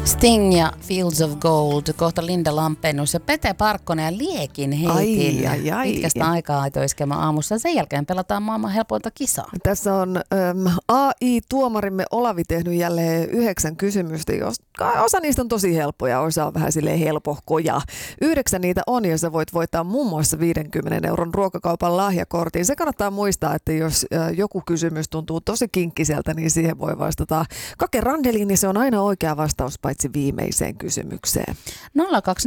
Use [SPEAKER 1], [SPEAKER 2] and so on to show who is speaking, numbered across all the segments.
[SPEAKER 1] Sting ja Fields of Gold, kohta Linda Lampenius ja Pete Parkkonen ja Liekin heitin. Pitkästä aikaa aitoiskema aamussa. Sen jälkeen pelataan maailman helpointa kisaa.
[SPEAKER 2] Tässä on AI-tuomarimme Olavi tehnyt jälleen 9 kysymystä. Osa niistä on tosi helppoja, osa on vähän silleen helpohkoja. 9 niitä on ja sä voit voittaa muun muassa 50 euron ruokakaupan lahjakortin. Se kannattaa muistaa, että jos joku kysymys tuntuu tosi kinkkiseltä, niin siihen voi vastata Kake Randeliin, niin se on aina oikea vastaus paitsi viimeiseen kysymykseen.
[SPEAKER 1] 020343200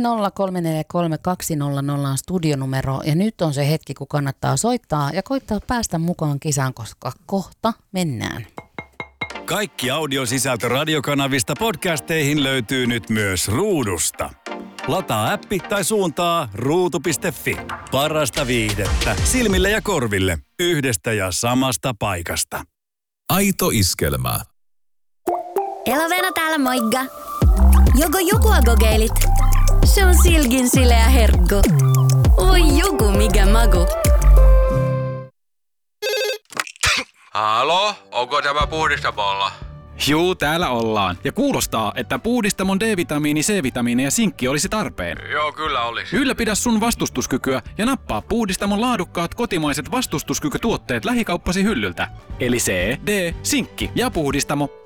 [SPEAKER 1] on studionumero ja nyt on se hetki, kun kannattaa soittaa ja koittaa päästä mukaan kisaan, koska kohta mennään.
[SPEAKER 3] Kaikki audiosisältö radiokanavista podcasteihin löytyy nyt myös Ruudusta. Lataa appi tai suuntaa ruutu.fi. Parasta viihdettä silmille ja korville yhdestä ja samasta paikasta.
[SPEAKER 4] Aito iskelmä.
[SPEAKER 5] Elovena täällä moikka. Joko joku kokeilit? Se on silkin sileä herkku. Voi joku mikä maku.
[SPEAKER 6] Halo, onko tämä puhdistamolla?
[SPEAKER 7] Juu, täällä ollaan. Ja kuulostaa, että puhdistamon D-vitamiini, C-vitamiini ja sinkki olisi tarpeen.
[SPEAKER 6] Joo, kyllä olisi.
[SPEAKER 7] Ylläpidä sun vastustuskykyä ja nappaa puhdistamon laadukkaat kotimaiset vastustuskykytuotteet lähikauppasi hyllyltä. Eli C, D, sinkki ja puhdistamo.